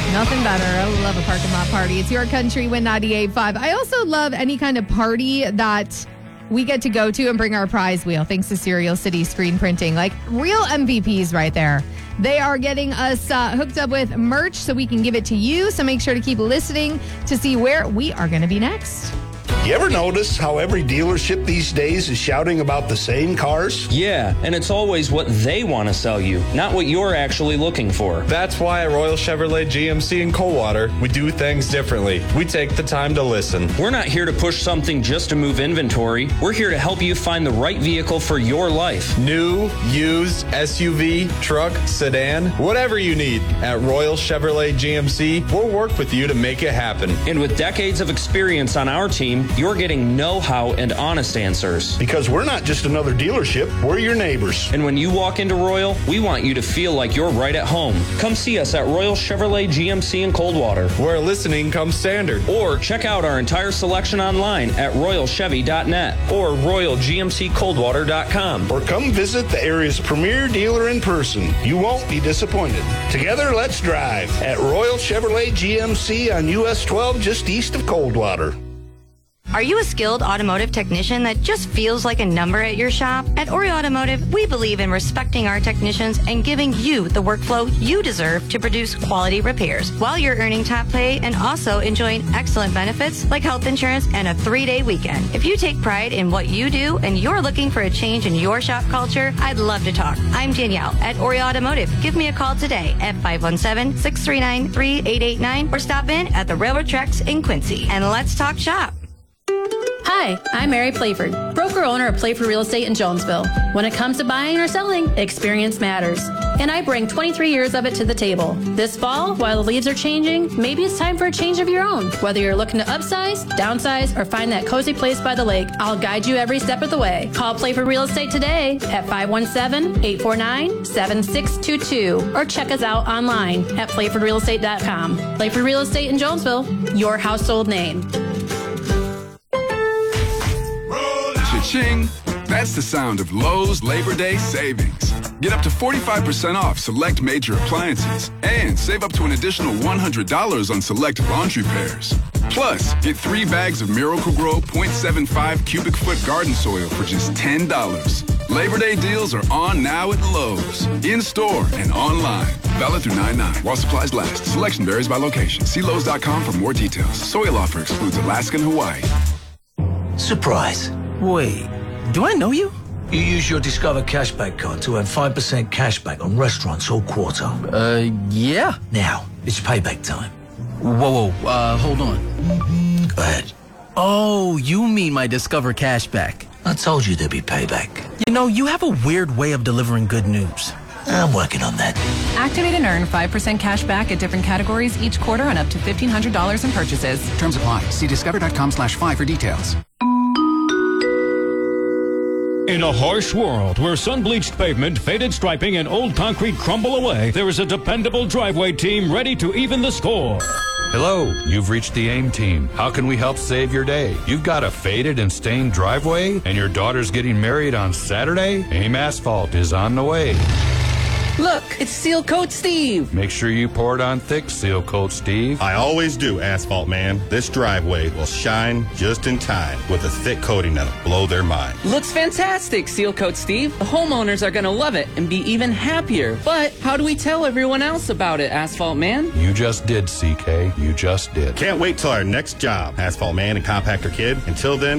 Nothing better. I love a parking lot party. It's Your Country with 98.5. I also love any kind of party that we get to go to and bring our prize wheel, thanks to Serial City Screen Printing. Like, real MVPs right there. They are getting us hooked up with merch so we can give it to you. So make sure to keep listening to see where we are going to be next. You ever notice how every dealership these days is shouting about the same cars? Yeah, and it's always what they want to sell you, not what you're actually looking for. That's why at Royal Chevrolet GMC in Coldwater, we do things differently. We take the time to listen. We're not here to push something just to move inventory. We're here to help you find the right vehicle for your life. New, used, SUV, truck, sedan, whatever you need. At Royal Chevrolet GMC, we'll work with you to make it happen. And with decades of experience on our team, you're getting know-how and honest answers. Because we're not just another dealership, we're your neighbors. And when you walk into Royal, we want you to feel like you're right at home. Come see us at Royal Chevrolet GMC in Coldwater, where listening comes standard. Or check out our entire selection online at royalchevy.net or royalgmccoldwater.com. Or come visit the area's premier dealer in person. You won't be disappointed. Together, let's drive at Royal Chevrolet GMC on US 12 just east of Coldwater. Are you a skilled automotive technician that just feels like a number at your shop? At Oreo Automotive, we believe in respecting our technicians and giving you the workflow you deserve to produce quality repairs while you're earning top pay and also enjoying excellent benefits like health insurance and a 3-day weekend. If you take pride in what you do and you're looking for a change in your shop culture, I'd love to talk. I'm Danielle at Oreo Automotive. Give me a call today at 517-639-3889 or stop in at the Railroad Tracks in Quincy. And let's talk shop. Hi, I'm Mary Playford, broker-owner of Playford Real Estate in Jonesville. When it comes to buying or selling, experience matters. And I bring 23 years of it to the table. This fall, while the leaves are changing, maybe it's time for a change of your own. Whether you're looking to upsize, downsize, or find that cozy place by the lake, I'll guide you every step of the way. Call Playford Real Estate today at 517-849-7622 or check us out online at playfordrealestate.com. Playford Real Estate in Jonesville, your household name. Cha-ching! That's the sound of Lowe's Labor Day savings. Get up to 45% off select major appliances and save up to an additional $100 on select laundry pairs. Plus, get 3 bags of Miracle-Gro 0.75 cubic foot garden soil for just $10. Labor Day deals are on now at Lowe's, in-store and online. Valid through 9/9 while supplies last. Selection varies by location. See Lowe's.com for more details. Soil offer excludes Alaska and Hawaii. Surprise. Wait, do I know you? You use your Discover Cashback card to earn 5% cashback on restaurants all quarter. Yeah. Now, it's payback time. Whoa, hold on. Go ahead. Oh, you mean my Discover Cashback. I told you there'd be payback. You know, you have a weird way of delivering good news. I'm working on that. Activate and earn 5% cash back at different categories each quarter on up to $1,500 in purchases. Terms apply. See discover.com/5 for details. In a harsh world where sun-bleached pavement, faded striping, and old concrete crumble away, there is a dependable driveway team ready to even the score. Hello, you've reached the AIM team. How can we help save your day? You've got a faded and stained driveway, and your daughter's getting married on Saturday? AIM Asphalt is on the way. Look, it's Seal Coat Steve. Make sure you pour it on thick, Seal Coat Steve. I always do, Asphalt Man. This driveway will shine just in time with a thick coating that'll blow their mind. Looks fantastic, Seal Coat Steve. The homeowners are going to love it and be even happier. But how do we tell everyone else about it, Asphalt Man? You just did, CK. You just did. Can't wait till our next job, Asphalt Man and Compactor Kid. Until then,